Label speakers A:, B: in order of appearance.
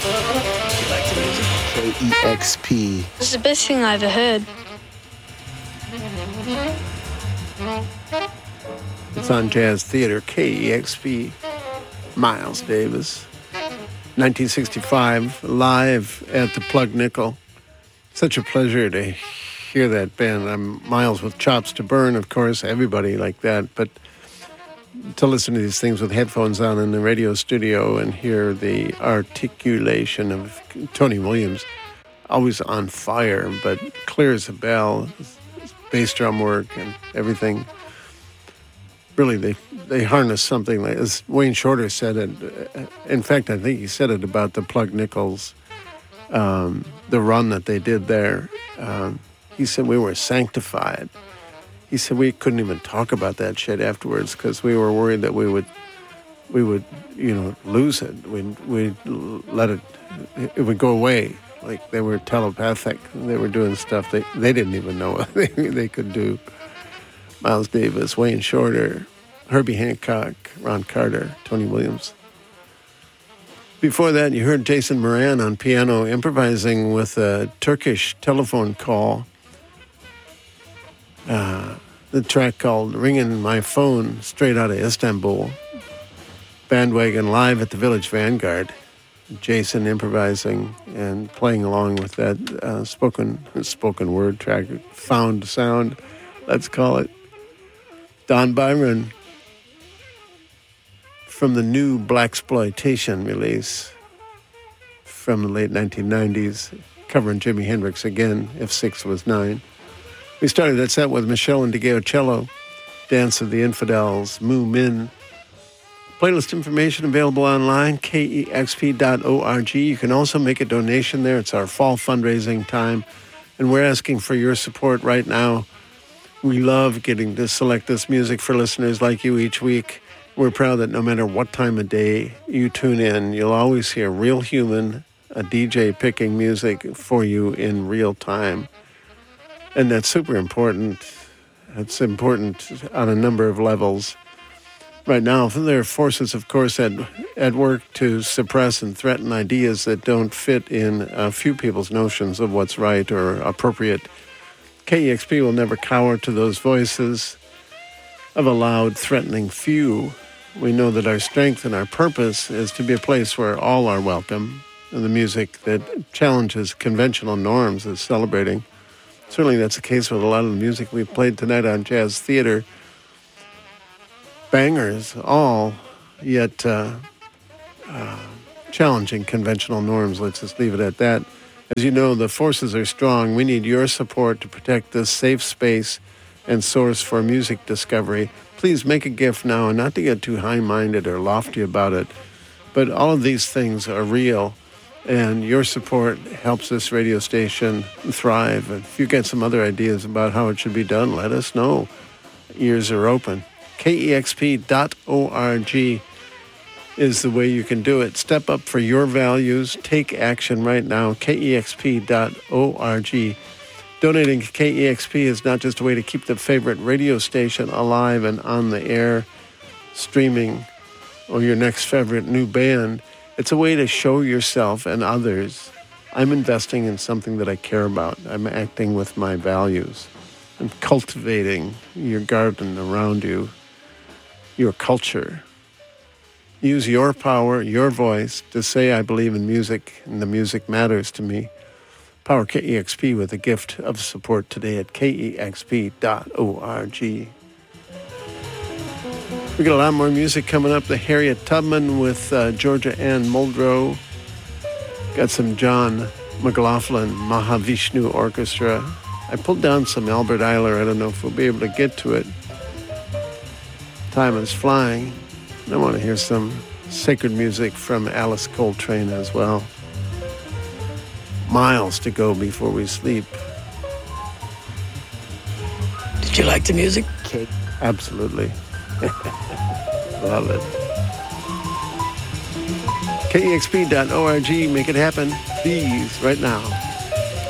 A: You like the music?
B: KEXP.
C: It's the best thing I ever heard.
D: It's on Jazz Theater, KEXP. Miles Davis. 1965, live at the Plug Nickel. Such a pleasure to hear that band. I'm Miles with chops to burn, of course, everybody like that, but to listen to these things with headphones on in the radio studio and hear the articulation of Tony Williams, always on fire, but clear as a bell, bass drum work and everything. Really, they harness something like, as Wayne Shorter said it. In fact, I think he said it about the Plug Nichols, the run that they did there. He said we were sanctified. He said we couldn't even talk about that shit afterwards because we were worried that we would, lose it. We'd let it would go away. Like they were telepathic. They were doing stuff they didn't even know they could do. Miles Davis, Wayne Shorter, Herbie Hancock, Ron Carter, Tony Williams. Before that, you heard Jason Moran on piano improvising with a Turkish telephone call. The track called Ringin' My Phone, straight out of Istanbul. Bandwagon live at the Village Vanguard. Jason improvising and playing along with that spoken word track, found sound, let's call it. Don Byron from the new Blaxploitation release from the late 1990s, covering Jimi Hendrix again, if 6 was 9. We started that set with Michelle and DeGeo Cello, Dance of the Infidels, Moo Min. Playlist information available online, kexp.org. You can also make a donation there. It's our fall fundraising time, and we're asking for your support right now. We love getting to select this music for listeners like you each week. We're proud that no matter what time of day you tune in, you'll always hear Real Human, a DJ picking music for you in real time. And that's super important. It's important on a number of levels. Right now, there are forces, of course, at work to suppress and threaten ideas that don't fit in a few people's notions of what's right or appropriate. KEXP will never cower to those voices of a loud, threatening few. We know that our strength and our purpose is to be a place where all are welcome, and the music that challenges conventional norms is celebrating. Certainly that's the case with a lot of the music we played tonight on Jazz Theater. Bangers, all, yet challenging conventional norms. Let's just leave it at that. As you know, the forces are strong. We need your support to protect this safe space and source for music discovery. Please make a gift now, and not to get too high-minded or lofty about it, but all of these things are real, and your support helps this radio station thrive. If you get some other ideas about how it should be done, let us know. Ears are open. KEXP.org is the way you can do it. Step up for your values. Take action right now. KEXP.org. Donating to KEXP is not just a way to keep the favorite radio station alive and on the air, streaming, or your next favorite new band. It's a way to show yourself and others, I'm investing in something that I care about. I'm acting with my values. I'm cultivating your garden around you, your culture. Use your power, your voice, to say I believe in music and the music matters to me. Power KEXP with a gift of support today at kexp.org. We got a lot more music coming up. The Harriet Tubman with Georgia Ann Muldrow. Got some John McLaughlin Mahavishnu Orchestra. I pulled down some Albert Eiler. I don't know if we'll be able to get to it. Time is flying. I want to hear some sacred music from Alice Coltrane as well. Miles to go before we sleep.
A: Did you like the music?
D: Absolutely. Love it. KEXP.org. Make it happen, please, right now.